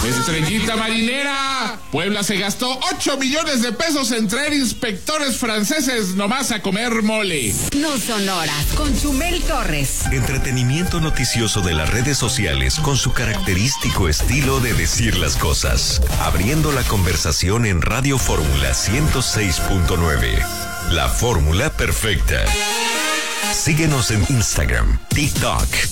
Estrellita marinera. Puebla se gastó 8 millones de pesos en traer inspectores franceses nomás a comer mole. No son horas, con Chumel Torres. Entretenimiento noticioso de las redes sociales con su característico estilo de decir las cosas. Abriendo la conversación en Radio Fórmula 106.9. La fórmula perfecta. Síguenos en Instagram, TikTok,